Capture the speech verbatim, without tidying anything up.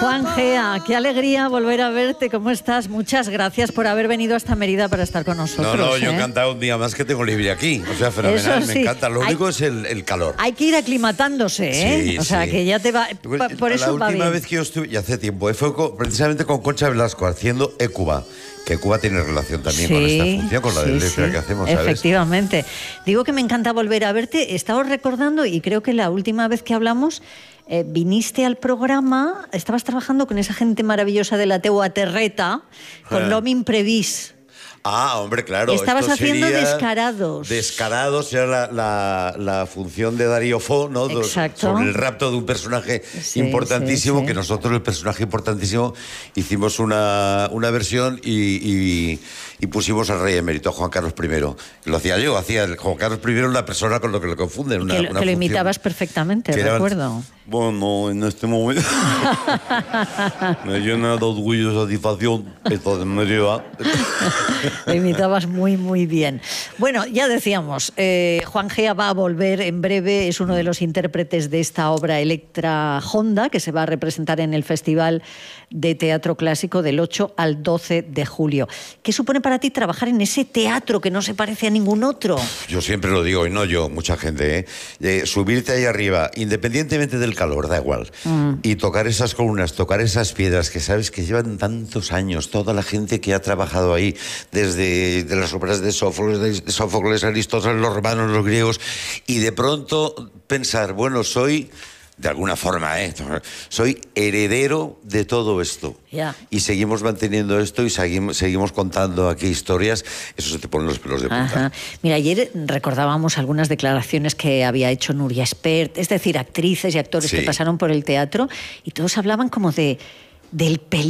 Juan Gea, qué alegría volver a verte. ¿Cómo estás? Muchas gracias por haber venido hasta Mérida para estar con nosotros. No, no, yo ¿eh? encantado un día más que tengo libre aquí. O sea, fenomenal, Eso sí. Me encanta. Lo único hay, es el, el calor. Hay que ir aclimatándose, ¿eh? Sí, o sea, sí. que ya te va... Por eso La va última bien. vez que yo estuve, y hace tiempo, fue con, precisamente con Concha Velasco haciendo E-Cuba. Que Cuba tiene relación también sí, con esta función, con la sí, de letra sí, que hacemos, ¿sabes? Efectivamente. Digo que me encanta volver a verte. Estaba recordando, y creo que la última vez que hablamos, eh, viniste al programa, estabas trabajando con esa gente maravillosa de la Teua Terreta, con l'Home Imprevist. Ah, hombre, claro. Estabas esto haciendo sería Descarados. Descarados era la, la, la función de Darío Fo, ¿no? Exacto. Sobre el rapto de un personaje sí, importantísimo, sí, sí. que nosotros, el personaje importantísimo, hicimos una, una versión y, y, y pusimos al rey emérito, a Juan Carlos primero. Lo hacía yo, hacía el Juan Carlos primero una persona con lo que lo confunden. Una, que lo, una que lo función imitabas perfectamente, que era, recuerdo. Bueno, en este momento me llena de orgullo y satisfacción esto de Mérida. Lo imitabas muy, muy bien. Bueno, ya decíamos, eh, Juan Gea va a volver en breve, es uno de los intérpretes de esta obra Electra Honda, que se va a representar en el Festival de Teatro Clásico del ocho al doce de julio. ¿Qué supone para ti trabajar en ese teatro que no se parece a ningún otro? Yo siempre lo digo, y no yo, mucha gente, ¿eh? Eh, subirte ahí arriba, independientemente del calor, da igual, mm. y tocar esas columnas, tocar esas piedras que sabes que llevan tantos años, toda la gente que ha trabajado ahí, desde de las obras de Sófocles, de Sófocles, Aristóteles, los romanos, los griegos, y de pronto pensar, bueno, soy... de alguna forma, ¿eh? Soy heredero de todo esto. Yeah. Y seguimos manteniendo esto y seguimos, seguimos contando aquí historias. Eso se te ponen los pelos de punta. Ajá. Mira, ayer recordábamos algunas declaraciones que había hecho Nuria Espert, es decir, actrices y actores sí. que pasaron por el teatro, y todos hablaban como de del peligro